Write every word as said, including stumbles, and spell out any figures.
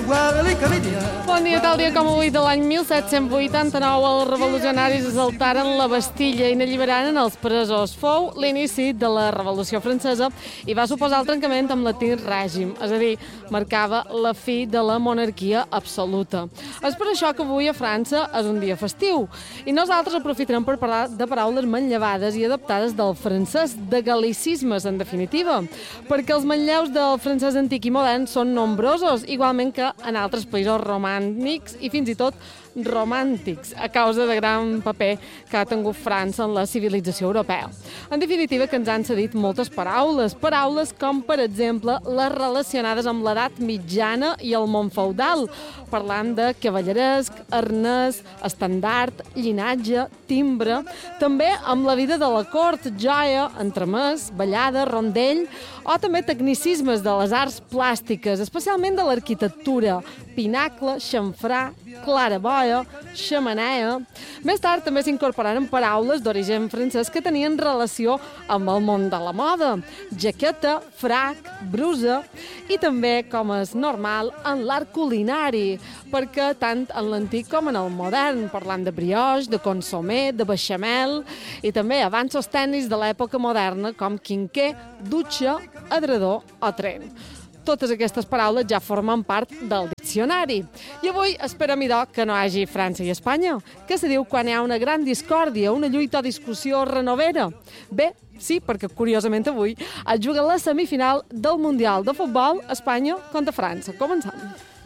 voir les comédiens. Bon dia, tal dia com avui de l'any mil set-cents vuitanta-nou, els revolucionaris assaltaren la Bastilla i n'alliberaren els presos. Fou l'inici de la Revolució Francesa i va suposar el trencament amb l'antic règim, és a dir, marcava la fi de la monarquia absoluta. És per això que avui a França és un dia festiu i nosaltres aprofitarem per parlar de paraules manllevades i adaptades del francès, de gal·licismes, en definitiva, perquè els manlleus del francès antic i modern són nombrosos, igualment que en altres països romàntics i fins i tot romàntics, a causa de gran paper que ha tingut França en la civilització europea. En definitiva, que ens han cedit moltes paraules, paraules com, per exemple, les relacionades amb l'edat mitjana i el món feudal, parlant de cavalleresc, arnès, estandard, llinatge, timbre, també amb la vida de la cort, joia, entremès, ballada, rondell, o també tecnicismes de les arts plàstiques, especialment de l'arquitectura, pinacle, xamfrà, claraboia, xemeneia. Més tard també s'incorporaren paraules d'origen francès que tenien relació amb el món de la moda, jaqueta, frac, brusa, i també, com és normal, en l'art culinari, perquè tant en l'antic com en el modern, parlant de brioche, de consomé, de bechamel, i també avanços tècnics de l'època moderna, com quinquer, dutxa, adredor o tren. Totes aquestes paraules ja formen part del diccionari. I avui esperem, idò, que no hi hagi França i Espanya, que se diu quan hi ha una gran discòrdia, una lluita o discussió renovera. Bé, sí, perquè curiosament avui es juga la semifinal del Mundial de Futbol Espanya contra França. Començam.